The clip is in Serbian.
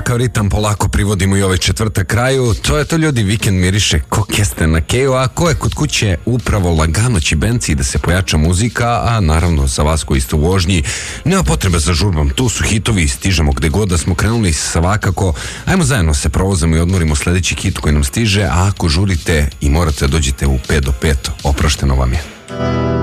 ovakav ritam polako privodimo i ovaj četvrtak kraju. To je to, ljudi, vikend miriše ko kesten na keju, a ko je kod kuće upravo lagano čibenci da se pojača muzika, a naravno za vas koji ste u vožnji nema potrebe za žurbom, tu su hitovi, stižemo gde god da smo krenuli svakako. Ajmo zajedno se provozamo i odmorimo sledeći hit koji nam stiže, a ako žurite i morate da dođete u 5 do 5, oprošteno vam je.